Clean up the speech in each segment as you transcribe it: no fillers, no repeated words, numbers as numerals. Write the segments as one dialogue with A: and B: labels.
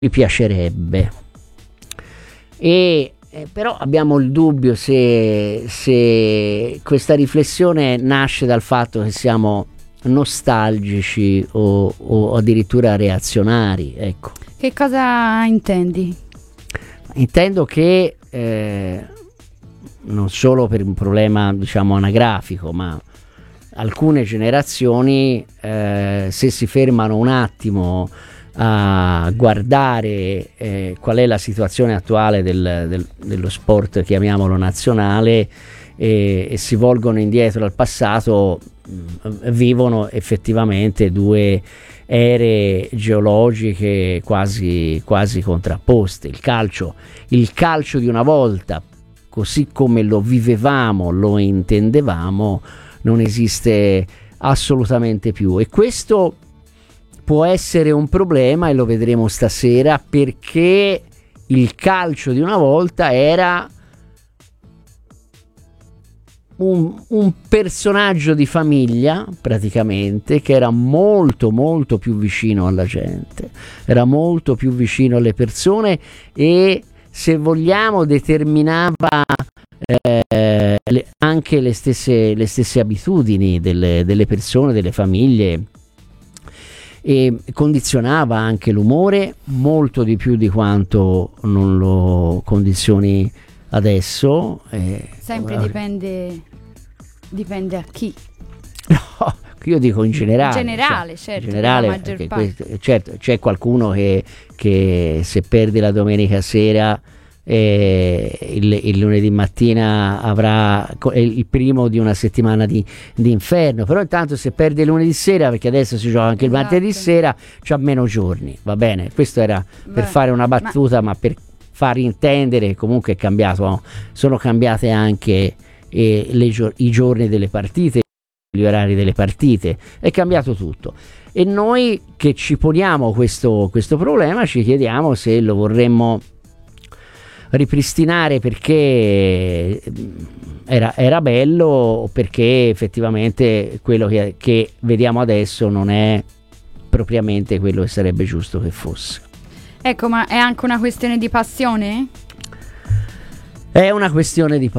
A: mi piacerebbe. Però abbiamo il dubbio se questa riflessione nasce dal fatto che siamo nostalgici o addirittura reazionari, ecco.
B: Che cosa intendi?
A: Intendo che non solo per un problema, diciamo, anagrafico, ma alcune generazioni se si fermano un attimo a guardare qual è la situazione attuale dello sport, chiamiamolo nazionale, e si volgono indietro al passato, vivono effettivamente due ere geologiche quasi contrapposte. Il calcio di una volta, così come lo vivevamo, lo intendevamo, non esiste assolutamente più, e questo può essere un problema, e lo vedremo stasera, perché il calcio di una volta era un personaggio di famiglia, praticamente, che era molto molto più vicino alla gente, era molto più vicino alle persone, e se vogliamo determinava anche le stesse abitudini delle persone, delle famiglie, e condizionava anche l'umore molto di più di quanto non lo condizioni adesso.
B: Sempre dipende a chi.
A: No, io dico in generale.
B: Certo,
A: in generale,
B: la maggior parte.
A: Certo, c'è qualcuno che se perde la domenica sera, il lunedì mattina avrà il primo di una settimana di inferno, però intanto se perde il lunedì sera, perché adesso si gioca anche il martedì sera, c'ha meno giorni, va bene? Questo era per fare una battuta, ma per far intendere che comunque è cambiato, sono cambiate anche i giorni delle partite, gli orari delle partite, è cambiato tutto, e noi che ci poniamo questo problema ci chiediamo se lo vorremmo ripristinare perché era bello, o perché effettivamente quello che vediamo adesso non è propriamente quello che sarebbe giusto che fosse.
B: Ecco, ma è anche una questione di passione?
A: È una questione di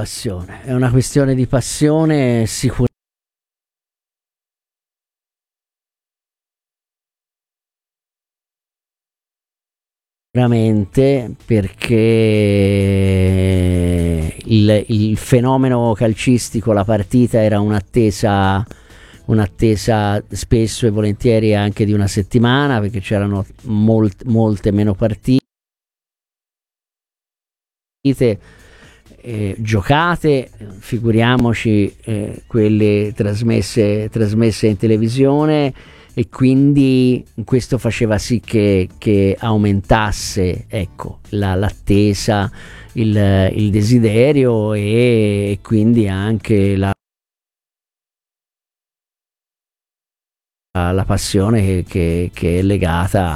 A: passione sicuramente, perché il fenomeno calcistico, la partita, era un'attesa spesso e volentieri anche di una settimana, perché c'erano molte meno partite giocate, figuriamoci quelle trasmesse in televisione, e quindi questo faceva sì che aumentasse, ecco, l'attesa, il desiderio, e quindi anche la passione che è legata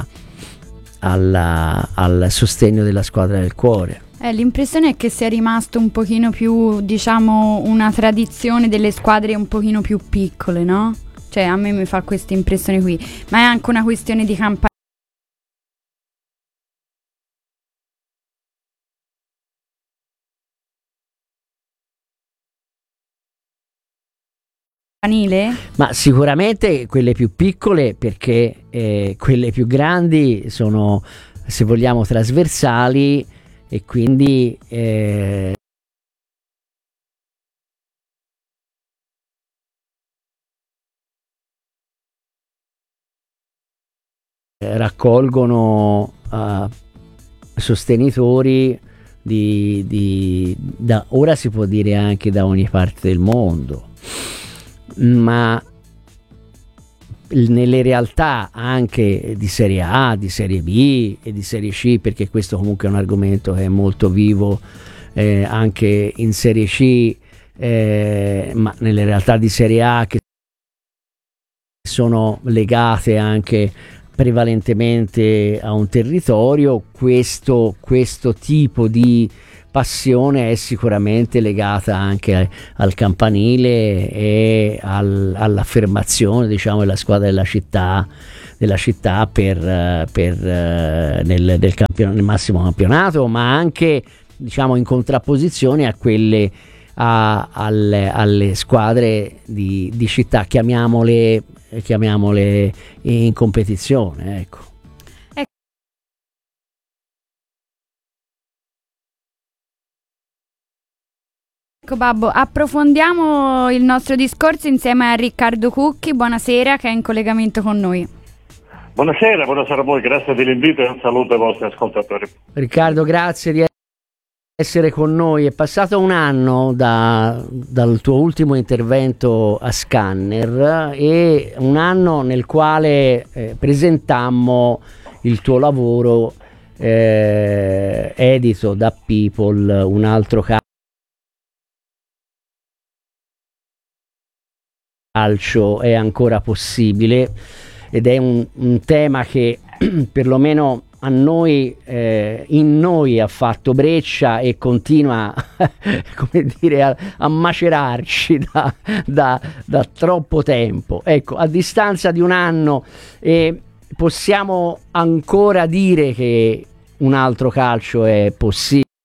A: al sostegno della squadra del cuore.
B: L'impressione è che sia rimasto un pochino più, diciamo, una tradizione delle squadre un pochino più piccole, no? Cioè, a me mi fa questa impressione qui, ma è anche una questione di campanile?
A: Ma sicuramente quelle più piccole, perché quelle più grandi sono, se vogliamo, trasversali, e quindi raccolgono sostenitori da ora si può dire anche da ogni parte del mondo, ma nelle realtà anche di Serie A, di Serie B e di Serie C, perché questo comunque è un argomento che è molto vivo anche in Serie C, ma nelle realtà di Serie A, che sono legate anche prevalentemente a un territorio, questo tipo di passione è sicuramente legata anche al campanile e all'affermazione, diciamo, della squadra della città della città nel massimo campionato, ma anche diciamo in contrapposizione a quelle alle squadre di città, chiamiamole in competizione, ecco.
B: Ecco Babbo, approfondiamo il nostro discorso insieme a Riccardo Cucchi, buonasera, che è in collegamento con noi.
C: Buonasera a voi, grazie dell'invito e un saluto ai vostri ascoltatori.
A: Riccardo, grazie di essere con noi. È passato un anno dal tuo ultimo intervento a Scanner, e un anno nel quale presentammo il tuo lavoro edito da People, un altro calcio è ancora possibile, ed è un tema che perlomeno a noi, in noi ha fatto breccia e continua come dire, a macerarci da troppo tempo. Ecco, a distanza di un anno possiamo ancora dire che un altro calcio è possibile.